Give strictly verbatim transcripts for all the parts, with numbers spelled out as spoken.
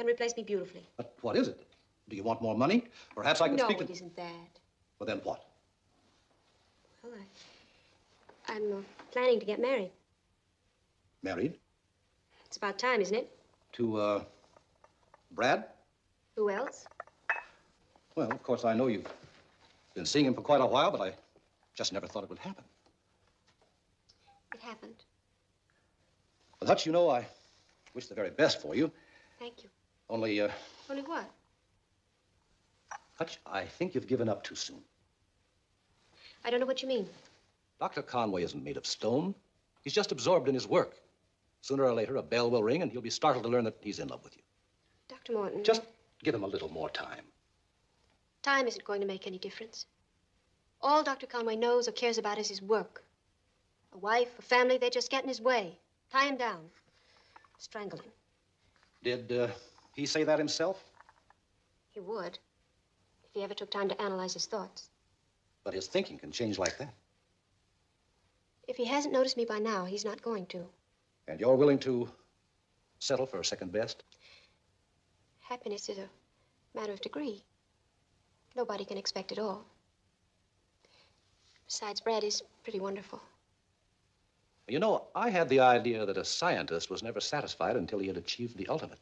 can replace me beautifully. But what is it? Do you want more money? Perhaps I can no, speak to... No, it isn't that. Well, then what? Well, I... I'm uh, planning to get married. Married? It's about time, isn't it? To, uh, Brad? Who else? Well, of course, I know you've been seeing him for quite a while, but I just never thought it would happen. It happened. Well, Hutch, you know, I wish the very best for you. Thank you. Only, uh... Only what? Hutch, I think you've given up too soon. I don't know what you mean. Doctor Conway isn't made of stone. He's just absorbed in his work. Sooner or later, a bell will ring, and he'll be startled to learn that he's in love with you. Doctor Morton... Just give him a little more time. Time isn't going to make any difference. All Doctor Conway knows or cares about is his work. A wife, a family, they just get in his way. Tie him down. Strangle him. Did uh, he say that himself? He would, if he ever took time to analyze his thoughts. But his thinking can change like that. If he hasn't noticed me by now, he's not going to. And you're willing to settle for a second best? Happiness is a matter of degree. Nobody can expect it all. Besides, Brad is pretty wonderful. You know, I had the idea that a scientist was never satisfied until he had achieved the ultimate.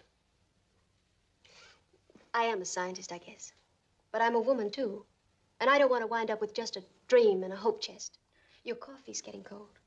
I am a scientist, I guess. But I'm a woman, too. And I don't want to wind up with just a dream and a hope chest. Your coffee's getting cold.